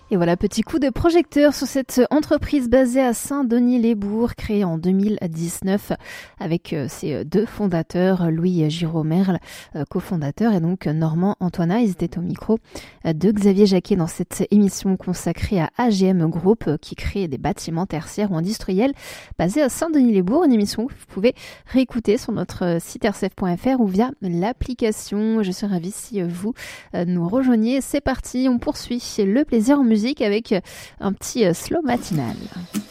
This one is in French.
Et voilà, petit coup de projecteur sur cette entreprise basée à Saint-Denis-les-Bourgs, créée en 2019 avec ses deux fondateurs, Louis Giraud-Merle, cofondateur, et donc Normand Antoinat. Ils étaient au micro de Xavier Jacquet dans cette émission consacrée à AGM Group qui crée des bâtiments tertiaires ou industriels basés à Saint-Denis-les-Bourgs. Une émission que vous pouvez réécouter sur notre site rcf.fr ou via l'application. Je serais ravie si vous nous rejoignez. C'est parti, on poursuit le plaisir en musique avec un petit slow matinal.